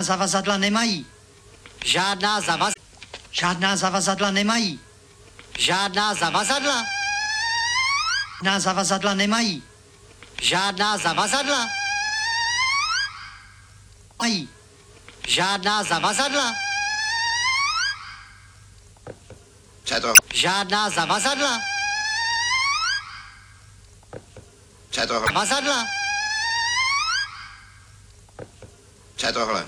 zavazadla nemají. Žádná zavazadla nemají. Žádná zavazadla. Žádná zavazadla nemají. Žádná zavazadla. Mají. Žádná zavazadla. Co je to? Žádná zavazadla. Co je to? Zavazadla. Co je tohle?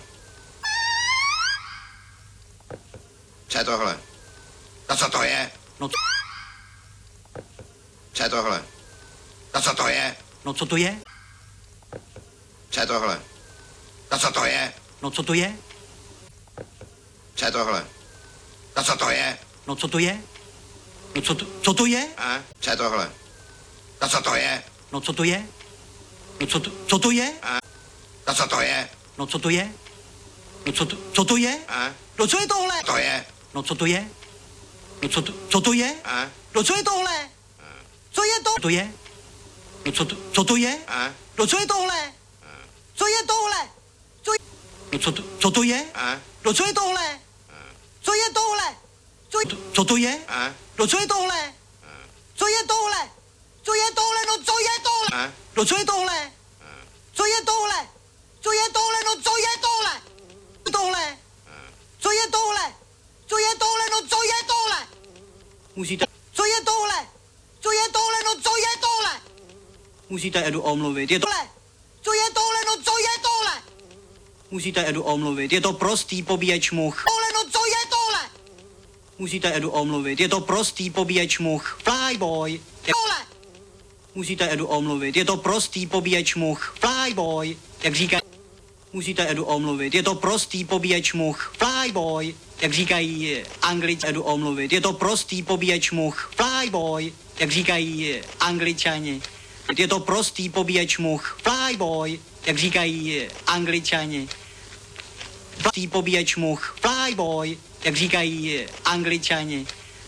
Co je tohle? No co to je? No, Co je tohle? No co to je? no co to je? Co je tohle? No co to je? No co to je? Co je tohle? No co to je? No co to je? No co to je? A? Co je tohle? No co to je? No co to je? No co to je? A? No co to je? No co to je? No co to je? A? No co je tohle? To je? No co to je? No co to je? A? No co je tohle? Co je to? To je? No co to je? A? No co je tohle? Co je tohle? No co to je? A? No co je tohle? Co je tohle? Co to je? A? No co je tohle? Co je tohle? Co je tohle? No co je tohle? A? No co je tohle? Co je tohle? Co je tohle? No co je tohle? Tohle? Co je tohle? Co je tohle? No co je tohle? Musíte... Co je tohle? Co je tohle? No co je tohle? Musíte Edu omluvit. Je to... Co je tohle? No co je tohle? Musíte Edu omluvit. Je to prostý pobíječ much. Tohle, no co je tohle? Musíte Edu omluvit. Je to prostý pobíječ much. Flyboy. Tohle. Musíte Edu omluvit. Je to prostý pobíječ much. Flyboy. Jak říkají... Musíte Edu omluvit. Je to prostý pobíječ much. Flyboy. Jak říkají Angličané. Edu omluvit. Je to prostý pobíječ much. Flyboy. Jak říkají Angličani. Je to prostý pobíječ much. Flyboy. Jak říkají Angličani. Prostý pobíječ much. Flyboy. Jak říkají Angličani.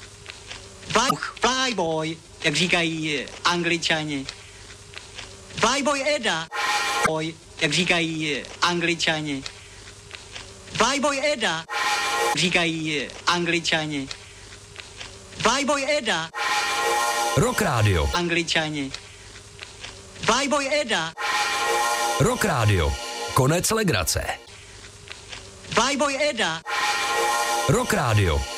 Flyboy. Jak říkají Angličani. Flyboy Eda. Jak říkají Angličani. Flyboy Eda. Říkají Angličani. Flyboy Eda. Rock Radio. Angličani. Flyboy Eda. Rock Radio. Konec legrace. Flyboy Eda. Rock Radio.